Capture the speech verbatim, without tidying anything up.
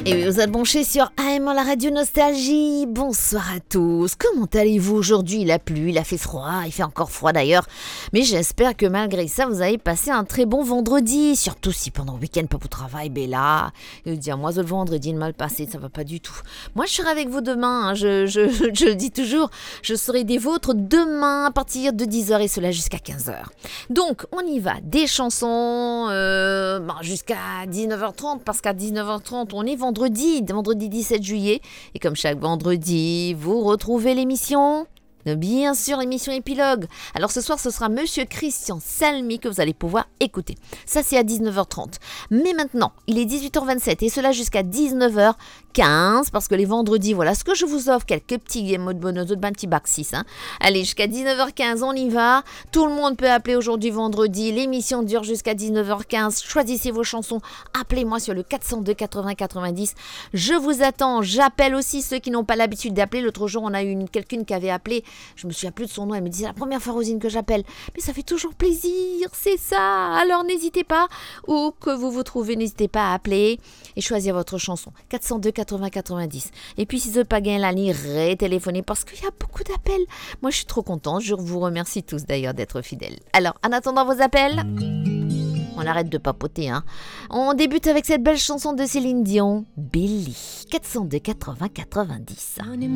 Et oui, vous êtes branchés sur A M la radio Nostalgie. Bonsoir à tous. Comment allez-vous aujourd'hui? Il a plu, il a fait froid, il fait encore froid d'ailleurs. Mais j'espère que malgré ça, vous avez passé un très bon vendredi. Surtout si pendant le week-end, pas au travail, ben là, je dis à moi, le vendredi, le mal passé, ça va pas du tout. Moi, je serai avec vous demain. Hein. Je, je, je, je le dis toujours, je serai des vôtres demain à partir de dix heures et cela jusqu'à quinze heures. Donc, on y va. Des chansons euh, bon, jusqu'à dix-neuf heures trente parce qu'à dix-neuf heures trente, on est vendredi. Vendredi, vendredi dix-sept juillet. Et comme chaque vendredi, vous retrouvez l'émission, bien sûr l'émission épilogue. Alors ce soir, ce sera Monsieur Christian Salmy que vous allez pouvoir écouter. Ça, c'est à dix-neuf heures trente. Mais maintenant, il est dix-huit heures vingt-sept et cela jusqu'à dix-neuf heures quinze parce que les vendredis, voilà ce que je vous offre, quelques petits mots de bonheur, de petit bac six. Hein. Allez, jusqu'à dix-neuf heures quinze, on y va. Tout le monde peut appeler aujourd'hui vendredi. L'émission dure jusqu'à dix-neuf heures quinze. Choisissez vos chansons. Appelez-moi sur le quatre cent deux quatre-vingts quatre-vingt-dix. Je vous attends. J'appelle aussi ceux qui n'ont pas l'habitude d'appeler. L'autre jour, on a eu une, quelqu'une qui avait appelé. Je me souviens plus de son nom. Elle me dit, c'est la première fois, Rosine, que j'appelle. Mais ça fait toujours plaisir. C'est ça. Alors, n'hésitez pas. Où que vous vous trouvez, n'hésitez pas à appeler et choisir votre chanson. quatre cent deux quatre-vingts quatre-vingt-dix. Et puis, si vous n'avez pas gagné la ligne, téléphonez parce qu'il y a beaucoup d'appels. Moi, je suis trop contente. Je vous remercie tous d'ailleurs d'être fidèles. Alors, en attendant vos appels, on arrête de papoter. Hein. On débute avec cette belle chanson de Céline Dion, Billy. quatre cent deux quatre-vingts quatre-vingt-dix.